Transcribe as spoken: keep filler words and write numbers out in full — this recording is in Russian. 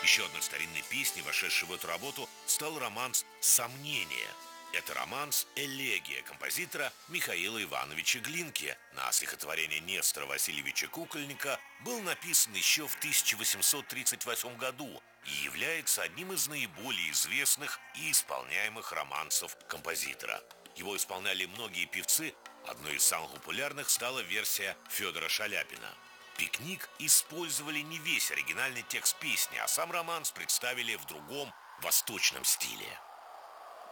Еще одной старинной песней, вошедшей в эту работу, стал романс «Сомнение». Это романс «Элегия» композитора Михаила Ивановича Глинки на стихотворение Нестора Васильевича Кукольника, был написан еще в тысяча восемьсот тридцать восьмом году и является одним из наиболее известных и исполняемых романсов композитора. Его исполняли многие певцы, одной из самых популярных стала версия Федора Шаляпина. «Пикник» использовали не весь оригинальный текст песни, а сам романс представили в другом, восточном стиле.